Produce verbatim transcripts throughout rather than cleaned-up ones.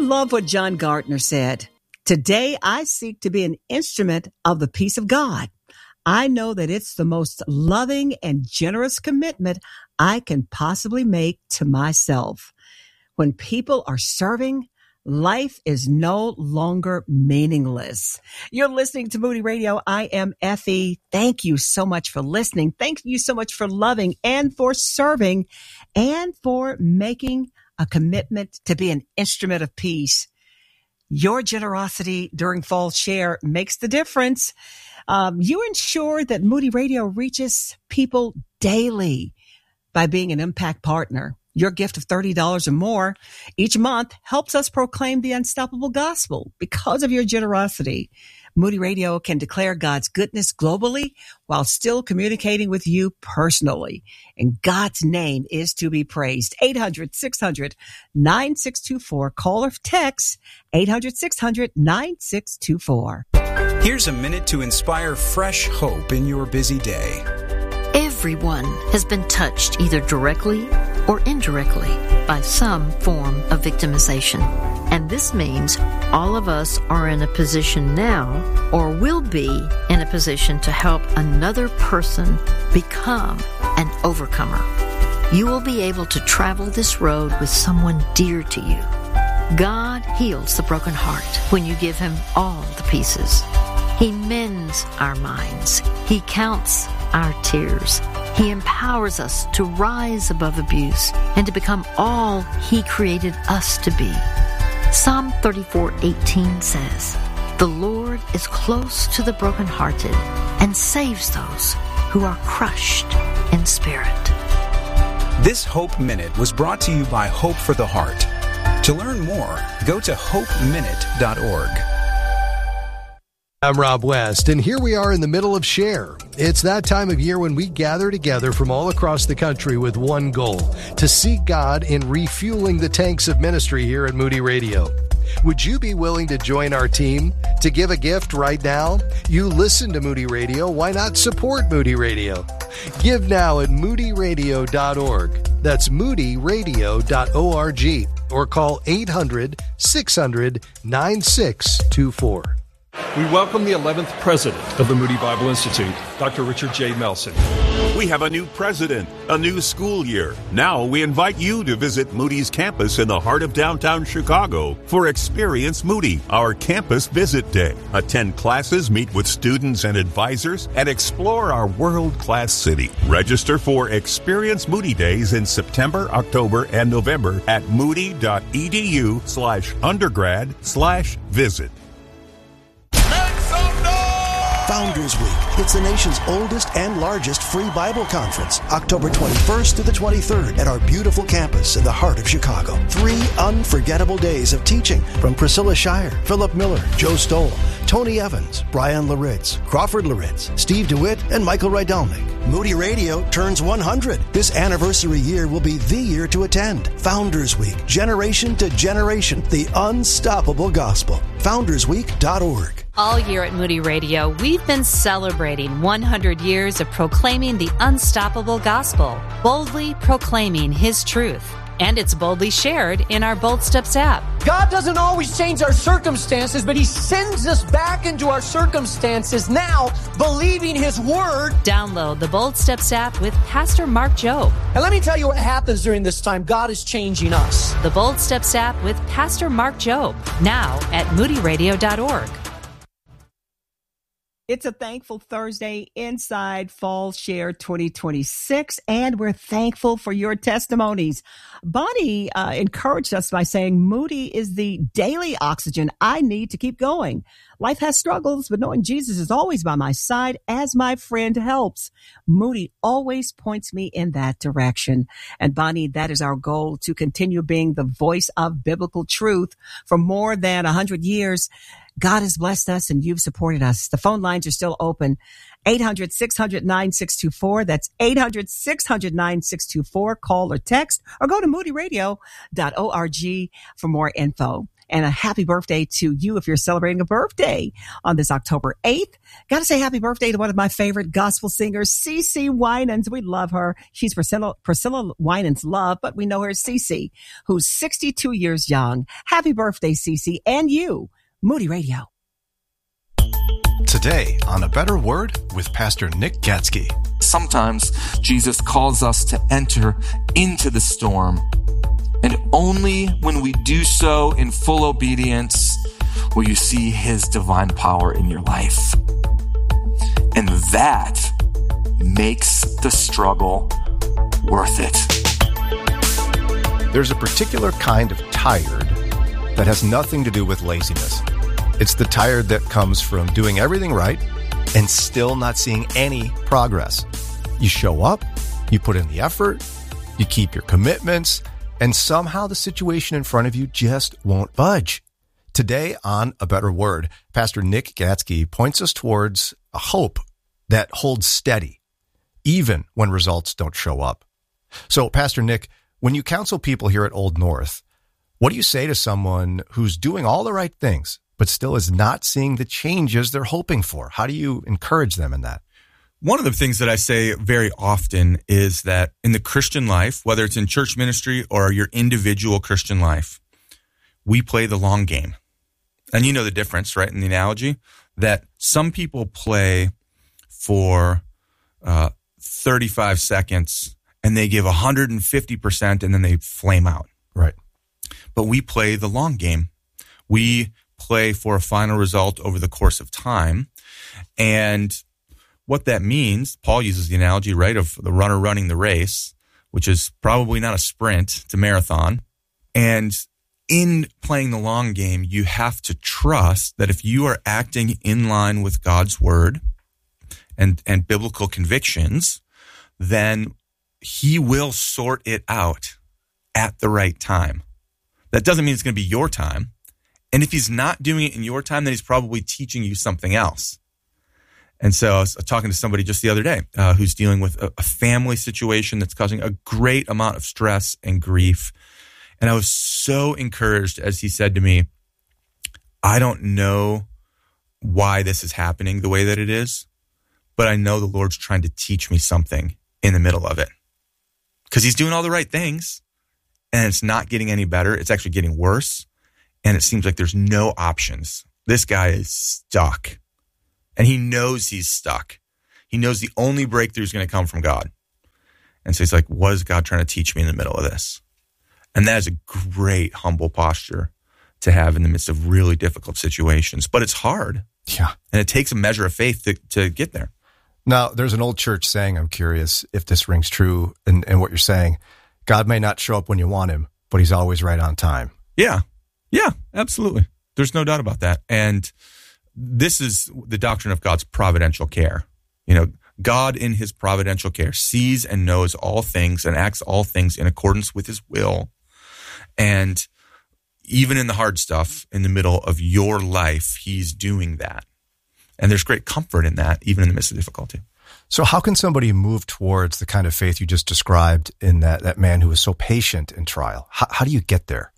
love what John Gardner said. Today, I seek to be an instrument of the peace of God. I know that it's the most loving and generous commitment I can possibly make to myself. When people are serving, life is no longer meaningless. You're listening to Moody Radio. I am Effie. Thank you so much for listening. Thank you so much for loving and for serving and for making a commitment to be an instrument of peace. Your generosity during Fall Share makes the difference. Um, you ensure that Moody Radio reaches people daily by being an impact partner. Your gift of thirty dollars or more each month helps us proclaim the unstoppable gospel. Because of your generosity, Moody Radio can declare God's goodness globally while still communicating with you personally. And God's name is to be praised. eight hundred, six hundred, nine six two four. Call or text eight hundred, six hundred, nine six two four. Here's a minute to inspire fresh hope in your busy day. Everyone has been touched either directly or indirectly by some form of victimization. And this means all of us are in a position now or will be in a position to help another person become an overcomer. You will be able to travel this road with someone dear to you. God heals the broken heart when you give Him all the pieces. He mends our minds. He counts our tears. He empowers us to rise above abuse and to become all He created us to be. Psalm thirty-four eighteen says, "The Lord is close to the brokenhearted and saves those who are crushed in spirit." This Hope Minute was brought to you by Hope for the Heart. To learn more, go to hope minute dot org. I'm Rob West, and here we are in the middle of Share. It's that time of year when we gather together from all across the country with one goal, to seek God in refueling the tanks of ministry here at Moody Radio. Would you be willing to join our team? To give a gift right now? You listen to Moody Radio, why not support Moody Radio? Give now at moody radio dot org. That's moody radio dot org. Or call eight hundred, six hundred, nine six two four. We welcome the eleventh president of the Moody Bible Institute, Doctor Richard J. Melson. We have a new president, a new school year. Now we invite you to visit Moody's campus in the heart of downtown Chicago for Experience Moody, our campus visit day. Attend classes, meet with students and advisors, and explore our world-class city. Register for Experience Moody Days in September, October, and November at moody.edu slash undergrad slash visit. Founders Week. It's the nation's oldest and largest free Bible conference, October twenty-first to the twenty-third at our beautiful campus in the heart of Chicago. Three unforgettable days of teaching from Priscilla Shire, Philip Miller, Joe Stoll, Tony Evans, Brian Laritz, Crawford Laritz, Steve DeWitt, and Michael Rydelnik. Moody Radio turns one hundred. This anniversary year will be the year to attend. Founders Week, generation to generation, the unstoppable gospel. founders week dot org. All year at Moody Radio, we've been celebrating one hundred years of proclaiming the unstoppable gospel, boldly proclaiming His truth. And it's boldly shared in our Bold Steps app. God doesn't always change our circumstances, but He sends us back into our circumstances now, believing His word. Download the Bold Steps app with Pastor Mark Jobe. And let me tell you what happens during this time. God is changing us. The Bold Steps app with Pastor Mark Jobe, now at moody radio dot org. It's a Thankful Thursday inside Fall Share twenty twenty-six, and we're thankful for your testimonies. Bonnie uh, encouraged us by saying, Moody is the daily oxygen I need to keep going. Life has struggles, but knowing Jesus is always by my side as my friend helps. Moody always points me in that direction. And Bonnie, that is our goal, to continue being the voice of biblical truth for more than one hundred years. God has blessed us and you've supported us. The phone lines are still open. eight hundred, six hundred, nine six two four. That's eight hundred, six hundred, nine six two four. Call or text or go to moody radio dot org for more info. And a happy birthday to you if you're celebrating a birthday on this October eighth. Got to say happy birthday to one of my favorite gospel singers, CeCe Winans. We love her. She's Priscilla, Priscilla Winans' love, but we know her as CeCe, who's sixty-two years young. Happy birthday, CeCe, and you, Moody Radio. Today on A Better Word with Pastor Nick Gatsky. Sometimes Jesus calls us to enter into the storm, and only when we do so in full obedience will you see his divine power in your life. And that makes the struggle worth it. There's a particular kind of tired that has nothing to do with laziness. It's the tired that comes from doing everything right and still not seeing any progress. You show up, you put in the effort, you keep your commitments, and somehow the situation in front of you just won't budge. Today on A Better Word, Pastor Nick Gatsky points us towards a hope that holds steady, even when results don't show up. So, Pastor Nick, when you counsel people here at Old North, what do you say to someone who's doing all the right things, but still is not seeing the changes they're hoping for? How do you encourage them in that? One of the things that I say very often is that in the Christian life, whether it's in church ministry or your individual Christian life, we play the long game. And you know the difference, right, in the analogy, that some people play for uh, thirty-five seconds and they give one hundred fifty percent and then they flame out. Right. But we play the long game. We play for a final result over the course of time. And what that means, Paul uses the analogy, right, of the runner running the race, which is probably not a sprint, it's a marathon. And in playing the long game, you have to trust that if you are acting in line with God's word and, and biblical convictions, then he will sort it out at the right time. That doesn't mean it's going to be your time. And if he's not doing it in your time, then he's probably teaching you something else. And so I was talking to somebody just the other day uh, who's dealing with a, a family situation that's causing a great amount of stress and grief. And I was so encouraged as he said to me, I don't know why this is happening the way that it is, but I know the Lord's trying to teach me something in the middle of it. Because he's doing all the right things, and it's not getting any better. It's actually getting worse. And it seems like there's no options. This guy is stuck. And he knows he's stuck. He knows the only breakthrough is going to come from God. And so he's like, what is God trying to teach me in the middle of this? And that is a great, humble posture to have in the midst of really difficult situations. But it's hard. Yeah. And it takes a measure of faith to, to get there. Now, there's an old church saying, I'm curious if this rings true in, in what you're saying. God may not show up when you want him, but he's always right on time. Yeah. Yeah, absolutely. There's no doubt about that. And this is the doctrine of God's providential care. You know, God in his providential care sees and knows all things and acts all things in accordance with his will. And even in the hard stuff, in the middle of your life, he's doing that. And there's great comfort in that, even in the midst of difficulty. So how can somebody move towards the kind of faith you just described in that, that man who was so patient in trial? How, how do you get there?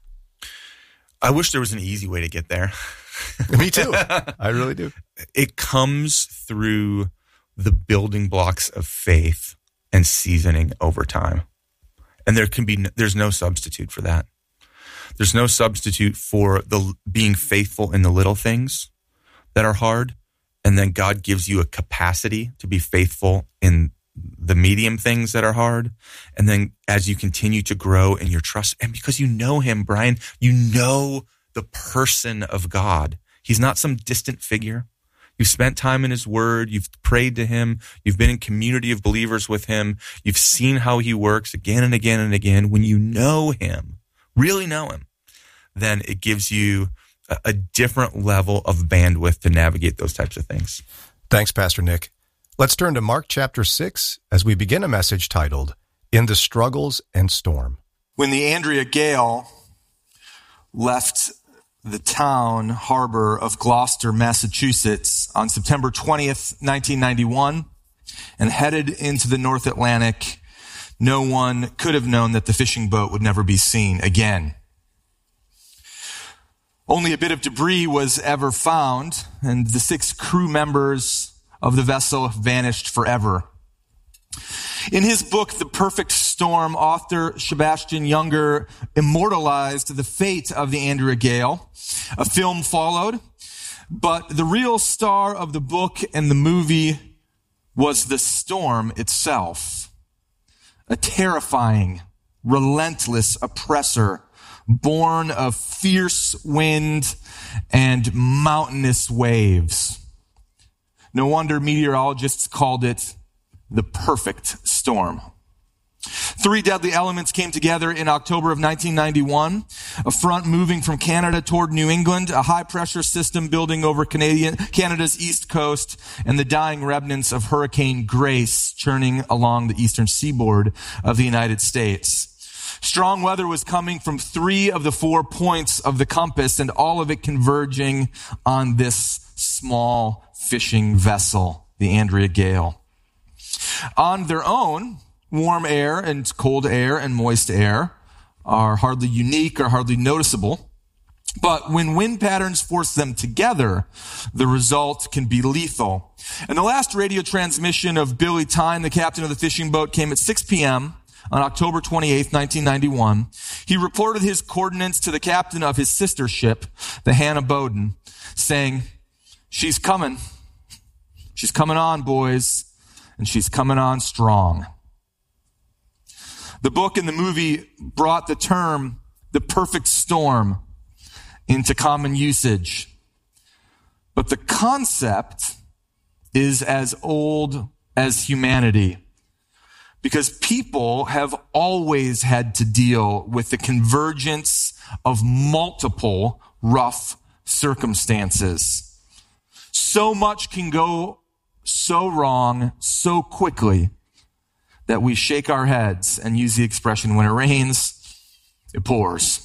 I wish there was an easy way to get there. Me too. I really do. It comes through the building blocks of faith and seasoning over time. And there can be, there's no substitute for that. There's no substitute for the being faithful in the little things that are hard. And then God gives you a capacity to be faithful in the medium things that are hard. And then as you continue to grow in your trust, and because you know him, Brian, you know the person of God. He's not some distant figure. You've spent time in his word. You've prayed to him. You've been in community of believers with him. You've seen how he works again and again and again. When you know him, really know him, then it gives you a, a different level of bandwidth to navigate those types of things. Thanks, Pastor Nick. Let's turn to Mark chapter six as we begin a message titled, In the Struggles and Storm. When the Andrea Gale left the town harbor of Gloucester, Massachusetts on September twentieth, nineteen ninety-one, and headed into the North Atlantic, no one could have known that the fishing boat would never be seen again. Only a bit of debris was ever found, and the six crew members of the vessel vanished forever. In his book, The Perfect Storm, author Sebastian Junger immortalized the fate of the Andrea Gail. A film followed, but the real star of the book and the movie was the storm itself. A terrifying, relentless oppressor born of fierce wind and mountainous waves. No wonder meteorologists called it the perfect storm. Three deadly elements came together in October of nineteen ninety-one. A front moving from Canada toward New England, a high-pressure system building over Canadian, Canada's east coast, and the dying remnants of Hurricane Grace churning along the eastern seaboard of the United States. Strong weather was coming from three of the four points of the compass, and all of it converging on this small fishing vessel, the Andrea Gail. On their own, warm air and cold air and moist air are hardly unique or hardly noticeable. But when wind patterns force them together, the result can be lethal. And the last radio transmission of Billy Tyne, the captain of the fishing boat, came at six p.m. on October twenty-eighth, nineteen ninety-one. He reported his coordinates to the captain of his sister ship, the Hannah Bowden, saying, "She's coming. She's coming on, boys. And she's coming on strong." The book and the movie brought the term the perfect storm into common usage. But the concept is as old as humanity, because people have always had to deal with the convergence of multiple rough circumstances. So much can go so wrong so quickly that we shake our heads and use the expression, when it rains, it pours.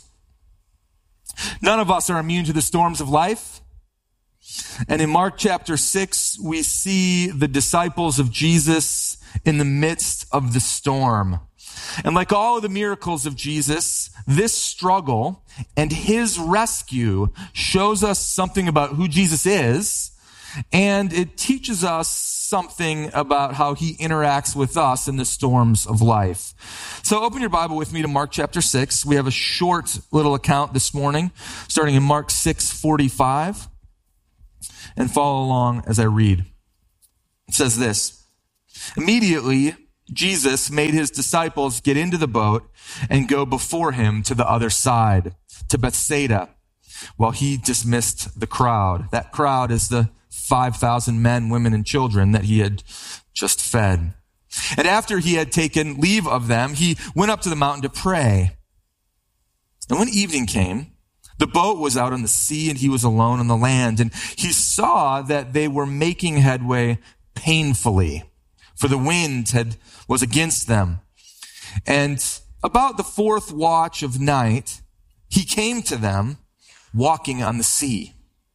None of us are immune to the storms of life. And in Mark chapter six, we see the disciples of Jesus in the midst of the storm. And like all of the miracles of Jesus, this struggle and his rescue shows us something about who Jesus is, and it teaches us something about how he interacts with us in the storms of life. So open your Bible with me to Mark chapter six. We have a short little account this morning, starting in Mark six forty-five. And follow along as I read. It says this: "Immediately, Jesus made his disciples get into the boat and go before him to the other side, to Bethsaida, while he dismissed the crowd." That crowd is the five thousand men, women, and children that he had just fed. "And after he had taken leave of them, he went up to the mountain to pray. And when evening came, the boat was out on the sea, and he was alone on the land. And he saw that they were making headway painfully, for the wind had was against them. And about the fourth watch of night, he came to them walking on the sea.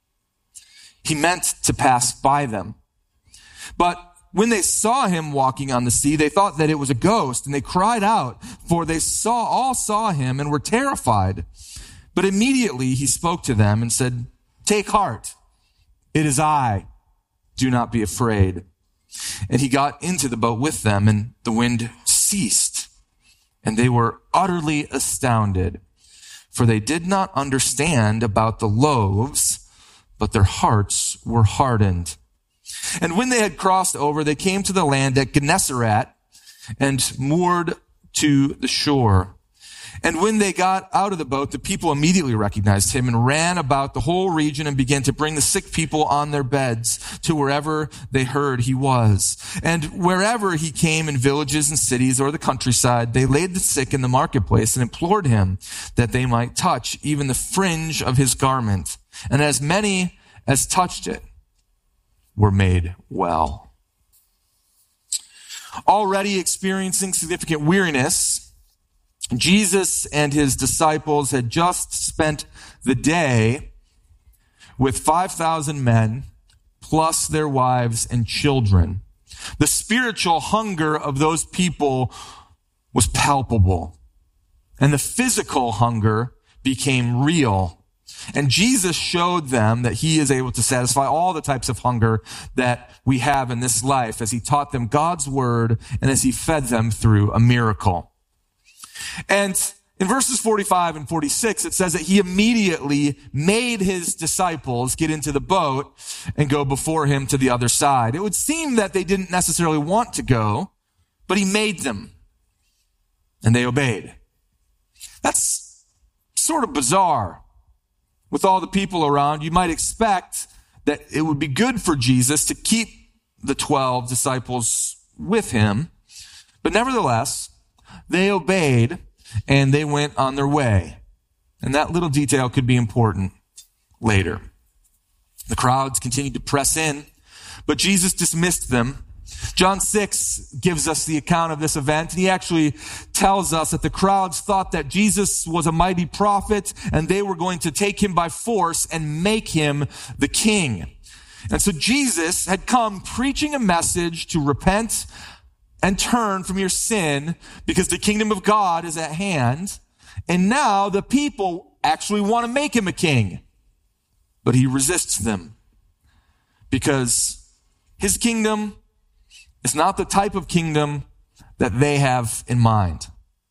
He meant to pass by them. But when they saw him walking on the sea, they thought that it was a ghost, and they cried out, for they saw all saw him and were terrified. But immediately he spoke to them and said, 'Take heart, it is I. Do not be afraid.' And he got into the boat with them, and the wind ceased, and they were utterly astounded, for they did not understand about the loaves, but their hearts were hardened. And when they had crossed over, they came to the land at Gennesaret and moored to the shore. And when they got out of the boat, the people immediately recognized him and ran about the whole region and began to bring the sick people on their beds to wherever they heard he was. And wherever he came, in villages and cities or the countryside, they laid the sick in the marketplace and implored him that they might touch even the fringe of his garment. And as many as touched it were made well." Already experiencing significant weariness, Jesus and his disciples had just spent the day with five thousand men, plus their wives and children. The spiritual hunger of those people was palpable, and the physical hunger became real. And Jesus showed them that he is able to satisfy all the types of hunger that we have in this life as he taught them God's word and as he fed them through a miracle. And in verses forty-five and forty-six, it says that he immediately made his disciples get into the boat and go before him to the other side. It would seem that they didn't necessarily want to go, but he made them, and they obeyed. That's sort of bizarre. With all the people around, you might expect that it would be good for Jesus to keep the twelve disciples with him, but nevertheless, they obeyed and they went on their way. And that little detail could be important later. The crowds continued to press in, but Jesus dismissed them. John six gives us the account of this event, and he actually tells us that the crowds thought that Jesus was a mighty prophet, and they were going to take him by force and make him the king. And so Jesus had come preaching a message to repent and turn from your sin because the kingdom of God is at hand. And now the people actually want to make him a king. But he resists them because his kingdom is not the type of kingdom that they have in mind.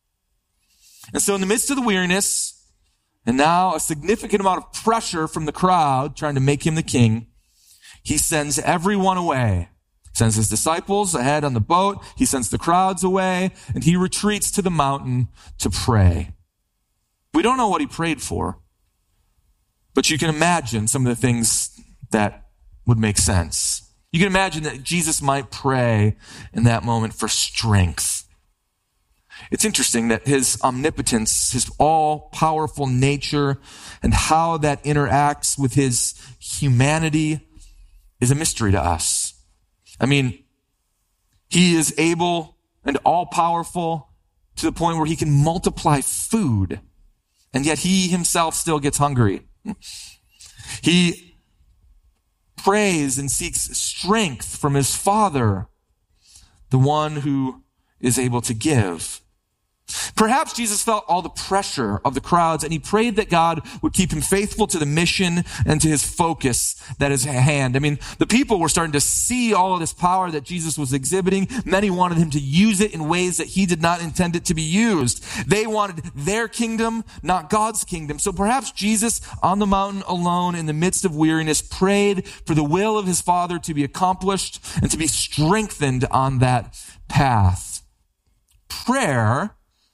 And so in the midst of the weariness, and now a significant amount of pressure from the crowd trying to make him the king, he sends everyone away. Sends his disciples ahead on the boat. He sends the crowds away, and he retreats to the mountain to pray. We don't know what he prayed for, but you can imagine some of the things that would make sense. You can imagine that Jesus might pray in that moment for strength. It's interesting that his omnipotence, his all-powerful nature, and how that interacts with his humanity is a mystery to us. I mean, he is able and all-powerful to the point where he can multiply food, and yet he himself still gets hungry. He prays and seeks strength from his Father, the one who is able to give. Perhaps Jesus felt all the pressure of the crowds, and he prayed that God would keep him faithful to the mission and to his focus that is at hand. I mean, the people were starting to see all of this power that Jesus was exhibiting. Many wanted him to use it in ways that he did not intend it to be used. They wanted their kingdom, not God's kingdom. So perhaps Jesus, on the mountain alone in the midst of weariness, prayed for the will of his Father to be accomplished and to be strengthened on that path. Prayer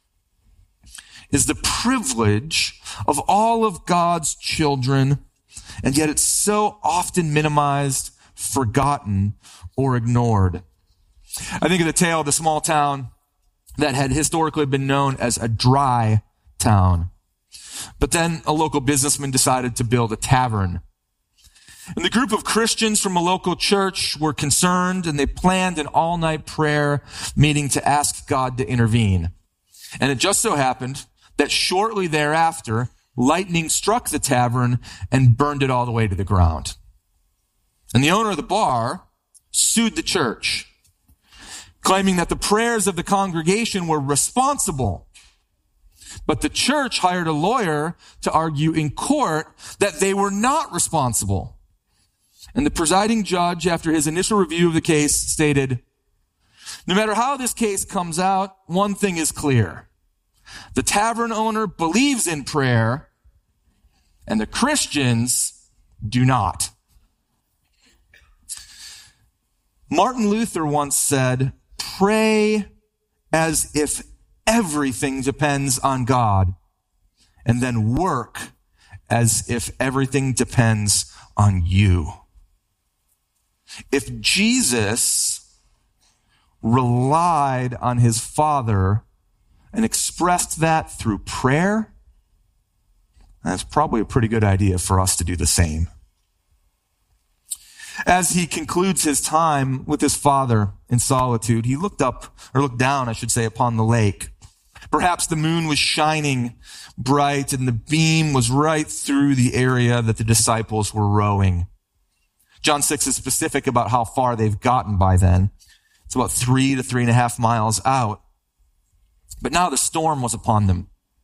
is the privilege of all of God's children, and yet it's so often minimized, forgotten, or ignored. I think of the tale of the small town that had historically been known as a dry town. But then a local businessman decided to build a tavern. And the group of Christians from a local church were concerned, and they planned an all-night prayer meeting to ask God to intervene. And it just so happened that shortly thereafter, lightning struck the tavern and burned it all the way to the ground. And the owner of the bar sued the church, claiming that the prayers of the congregation were responsible. But the church hired a lawyer to argue in court that they were not responsible. And the presiding judge, after his initial review of the case, stated, "No matter how this case comes out, one thing is clear. The tavern owner believes in prayer, and the Christians do not." Martin Luther once said, "Pray as if everything depends on God, and then work as if everything depends on you." If Jesus relied on his Father and expressed that through prayer, that's probably a pretty good idea for us to do the same. As he concludes his time with his Father in solitude, he looked up, or looked down, I should say, upon the lake. Perhaps the moon was shining bright, and the beam was right through the area that the disciples were rowing. John six is specific about how far they've gotten by then. It's about three to three and a half miles out. But now the storm was upon them.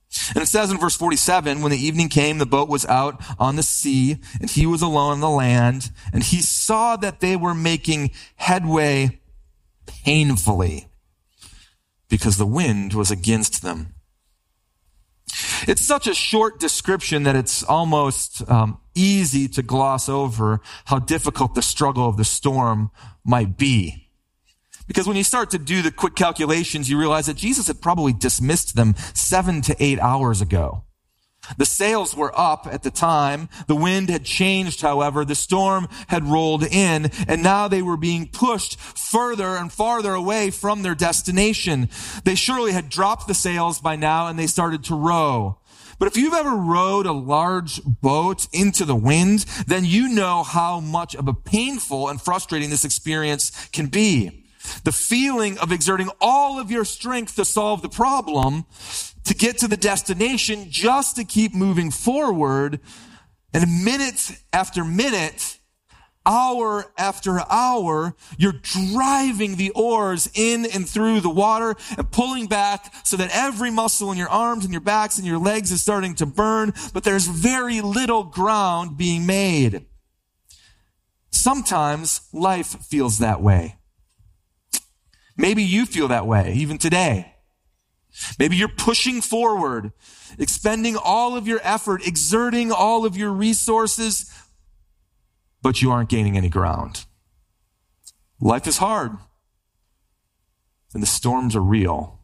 And it says in verse forty-seven, when the evening came, the boat was out on the sea, and he was alone on the land, and he saw that they were making headway painfully because the wind was against them. It's such a short description that it's almost um, easy to gloss over how difficult the struggle of the storm might be. Because when you start to do the quick calculations, you realize that Jesus had probably dismissed them seven to eight hours ago. The sails were up at the time. The wind had changed, however. The storm had rolled in, and now they were being pushed further and farther away from their destination. They surely had dropped the sails by now, and they started to row. But if you've ever rowed a large boat into the wind, then you know how much of a painful and frustrating this experience can be. The feeling of exerting all of your strength to solve the problem, to get to the destination, just to keep moving forward. And minute after minute, hour after hour, you're driving the oars in and through the water and pulling back so that every muscle in your arms and your backs and your legs is starting to burn, but there's very little ground being made. Sometimes life feels that way. Maybe you feel that way, even today. Maybe you're pushing forward, expending all of your effort, exerting all of your resources, but you aren't gaining any ground. Life is hard, and the storms are real.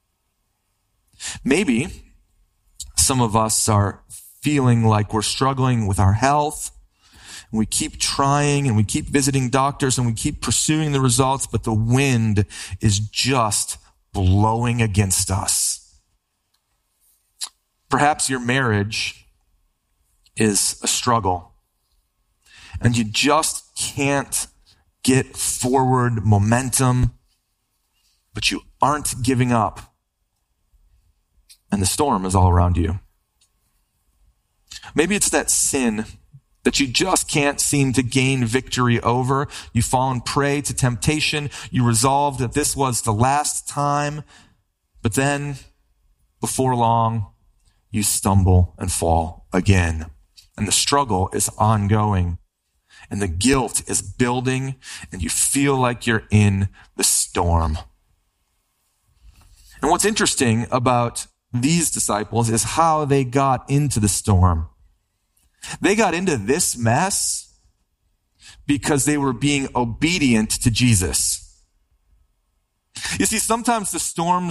Maybe some of us are feeling like we're struggling with our health. And we keep trying and we keep visiting doctors and we keep pursuing the results, but the wind is just blowing against us. Perhaps your marriage is a struggle and you just can't get forward momentum, but you aren't giving up. And the storm is all around you. Maybe it's that sin that you just can't seem to gain victory over. You've fallen prey to temptation. You resolved that this was the last time. But then, before long, you stumble and fall again. And the struggle is ongoing. And the guilt is building. And you feel like you're in the storm. And what's interesting about these disciples is how they got into the storm. They got into this mess because they were being obedient to Jesus. You see, sometimes the storms